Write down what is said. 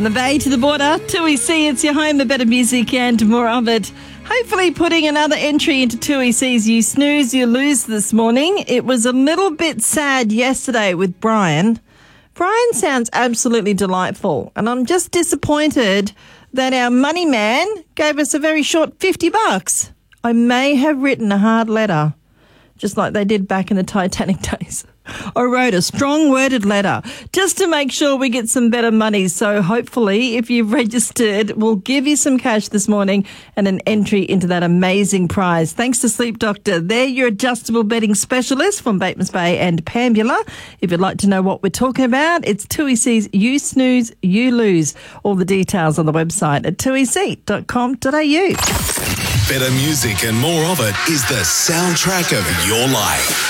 From the bay to the border, Tui C, it's your home, the better music and more of it. Hopefully putting another entry into Tui C's You Snooze, You Lose this morning. It was a little bit sad yesterday with Brian. Brian sounds absolutely delightful, and I'm just disappointed that our money man gave us a very short $50. I may have written a hard letter, just like they did back in the Titanic days. I wrote a strong-worded letter just to make sure we get some better money. So hopefully, if you've registered, we'll give you some cash this morning and an entry into that amazing prize. Thanks to Sleep Doctor. They're your adjustable bedding specialist from Batemans Bay and Pambula. If you'd like to know what we're talking about, it's Tui C's You Snooze, You Lose. All the details on the website at tuic.com.au. Better music and more of it is the soundtrack of your life.